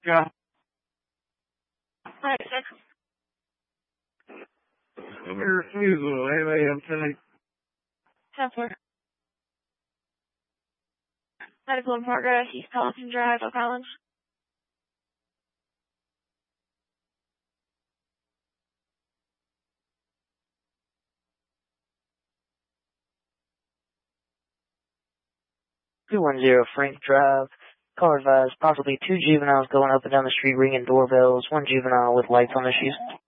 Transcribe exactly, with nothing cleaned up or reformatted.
Yeah. Alright, sir. I'm here refusal, eight a.m. today. ten four. Medical in progress, East Pelican Drive, Oak Island. two one zero Frank Drive. Car advised possibly two juveniles going up and down the street ringing doorbells. One juvenile with lights on issues.